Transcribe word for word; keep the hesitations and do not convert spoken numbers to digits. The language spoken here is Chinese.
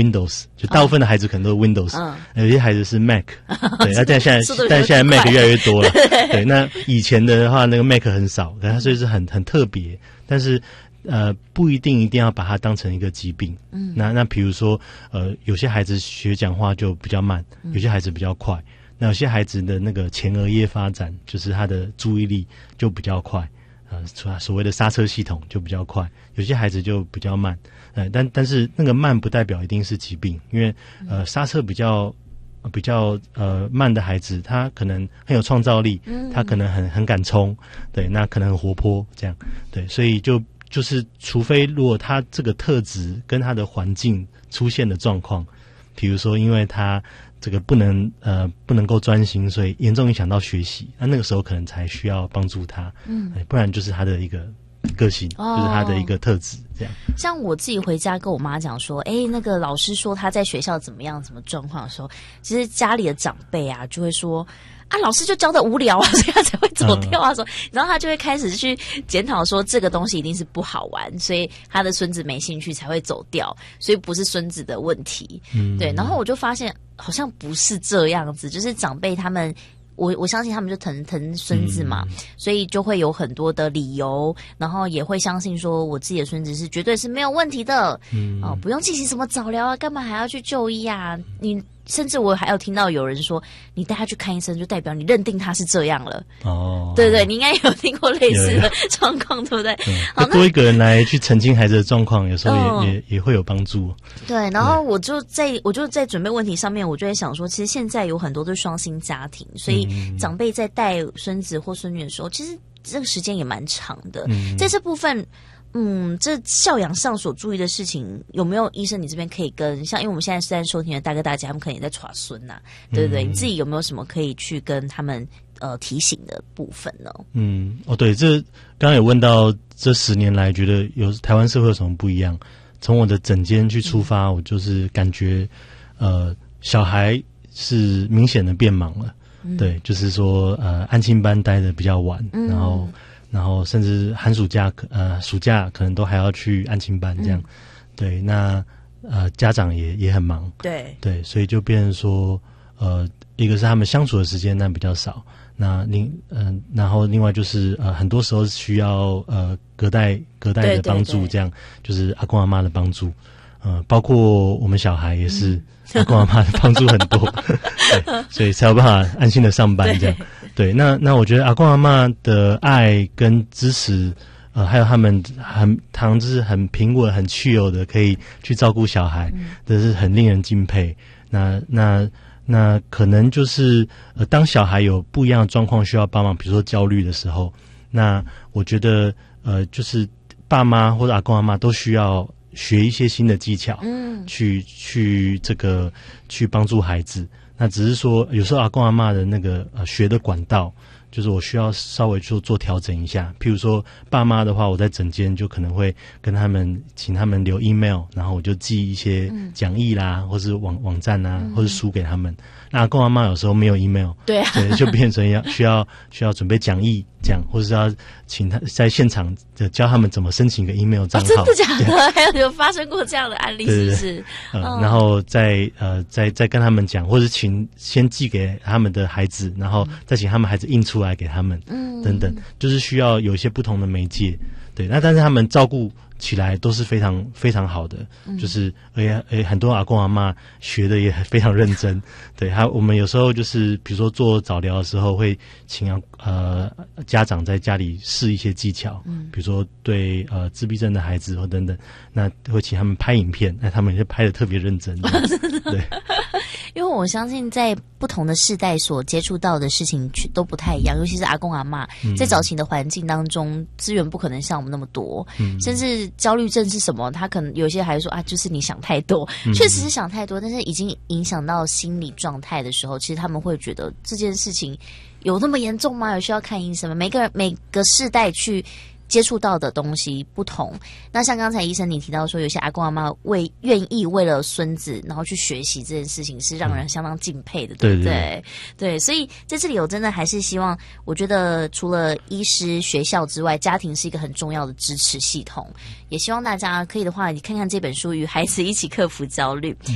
Windows， 就大部分的孩子可能都是 Windows，、嗯、有些孩子是 Mac， 对，那但现在但现在 Mac 越来越多了，对，那以前的话那个 Mac 很少，可它所以是很很特别，但是呃不一定一定要把它当成一个疾病，嗯，那那比如说呃有些孩子学讲话就比较慢，有些孩子比较快，那有些孩子的那个前额叶发展，就是他的注意力就比较快。呃，所谓的刹车系统就比较快，有些孩子就比较慢，呃，但但是那个慢不代表一定是疾病，因为呃刹车比较、呃、比较呃慢的孩子，他可能很有创造力，他可能很很敢冲，对，那可能很活泼，这样，对，所以就就是除非如果他这个特质跟他的环境出现的状况，比如说因为他这个不能呃不能够专心，所以严重影响到学习，那那个时候可能才需要帮助他，嗯，不然就是他的一个个性，哦、就是他的一个特质，这样。 像我自己回家跟我妈讲说，哎，那个老师说他在学校怎么样，什么状况的时候，其实家里的长辈啊就会说。啊，老师就教的无聊啊，所以他才会走掉啊。说、嗯，然后他就会开始去检讨说，这个东西一定是不好玩，所以他的孙子没兴趣才会走掉，所以不是孙子的问题。嗯，对。然后我就发现好像不是这样子，就是长辈他们。我我相信他们就疼疼孙子嘛、嗯，所以就会有很多的理由，然后也会相信说我自己的孙子是绝对是没有问题的，嗯，哦，不用进行什么早疗啊，干嘛还要去就医啊？你甚至我还有听到有人说，你带他去看医生，就代表你认定他是这样了。哦，对对，你应该有听过类似的状况，对不对？ 嗯、好，多一个人来去澄清孩子的状况，有时候也、嗯、也也会有帮助。 对，然后我就在我就在准备问题上面，我就在想说，其实现在有很多都是双薪家庭，所以长辈在带孙子或孙女的时候，其实这个时间也蛮长的。嗯、在这部分，嗯，这教养上所注意的事情，有没有医生你这边可以跟像，因为我们现在是在收听的大哥大姐，他们可能也在耍孙呐，对不对？嗯、你自己有没有什么可以去跟他们呃提醒的部分呢？ 嗯，哦，对，这刚刚有问到这十年来，觉得有台湾社会有什么不一样？从我的诊间去出发，嗯、我就是感觉，呃，小孩是明显的变忙了。嗯、对，就是说，呃，安亲班待的比较晚，嗯、然后，然后甚至寒暑假，呃，暑假可能都还要去安亲班这样。嗯、对，那呃，家长也也很忙。 对对，所以就变成说，呃，一个是他们相处的时间那比较少，那另嗯、呃，然后另外就是呃，很多时候需要呃隔代隔代的帮助，对对对，这样就是阿公阿嬷的帮助。呃，包括我们小孩也是、嗯、阿公阿嬷的帮助很多，对，所以才有办法安心的上班这样。对，对，那那我觉得阿公阿嬷的爱跟支持，呃，还有他们很常就是很平稳、很chill的，可以去照顾小孩，这、嗯、是很令人敬佩。那那那可能就是呃，当小孩有不一样的状况需要帮忙，比如说焦虑的时候，那我觉得呃，就是爸妈或者阿公阿嬷都需要学一些新的技巧，嗯，去去这个去帮助孩子。那只是说，有时候阿公阿嬷的那个呃学的管道，就是我需要稍微做做调整一下。譬如说爸妈的话，我在诊间就可能会跟他们请他们留 email， 然后我就寄一些讲义啦，嗯、或是网网站啊，嗯、或是书给他们。那阿公阿嬷有时候没有 email， 对啊， 对，就变成要需要需要准备讲义这样，或是要请他在现场教他们怎么申请一个 email 账号。 哦、真的假的？还有有发生过这样的案例，是不是？对对对呃嗯、然后再呃再再跟他们讲，或者请先寄给他们的孩子，然后再请他们孩子印出来给他们，嗯，等等，就是需要有一些不同的媒介。对，那但是他们照顾起来都是非常非常好的，嗯、就是而且而且很多阿公阿嬷学的也非常认真。对，他我们有时候就是比如说做早疗的时候，会请呃家长在家里试一些技巧，嗯、比如说对呃自闭症的孩子或等等，那会请他们拍影片，那他们也拍的特别认真。对， 因为我相信在不同的世代所接触到的事情都不太一样，尤其是阿公阿嬷，嗯、在早期的环境当中，资源不可能像我们那么多，嗯、甚至焦虑症是什么，他可能有些还说啊，就是你想太多，嗯、确实是想太多，但是已经影响到心理状态的时候，其实他们会觉得这件事情有那么严重吗？有需要看医生吗？每个人每个世代去接触到的东西不同。那像刚才医生你提到说，有些阿公阿嬷为愿意为了孙子然后去学习这件事情，是让人相当敬佩的，嗯、对不对？对，对，所以在这里我真的还是希望，我觉得除了医师、学校之外，家庭是一个很重要的支持系统。也希望大家可以的话，你看看这本书《与孩子一起克服焦虑》。